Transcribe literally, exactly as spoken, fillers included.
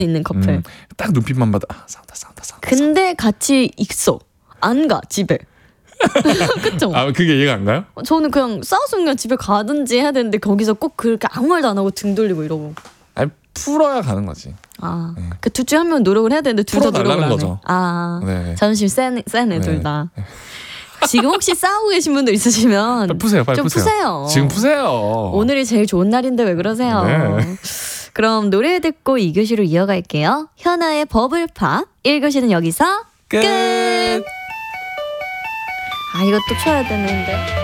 있는 커플. 음, 딱 눈빛만 봐도 아, 싸운다 싸운다 싸운다. 근데 같이 있어. 안 가 집에. 그쵸? 아 그게 이해가 안 가요? 저는 그냥 싸웠으면 그냥 집에 가든지 해야 되는데 거기서 꼭 그렇게 아무 말도 안 하고 등 돌리고 이러고. 아니 풀어야 가는 거지. 아, 네. 그 둘 중에 한 명 노력을 해야 되는데 둘 다 노력을 풀어달라는 안 해. 거죠. 아, 네. 자존심 센, 센 애들 네. 다. 지금 혹시 싸우고 계신 분들 있으시면 빨리 푸세요, 빨리 좀 푸세요. 푸세요. 지금 푸세요. 오늘이 제일 좋은 날인데 왜 그러세요? 네. 그럼 노래 듣고 이 교시로 이어갈게요. 현아의 버블팝 일 교시는 여기서 끝. 끝. 아 이것도 쳐야 되는데.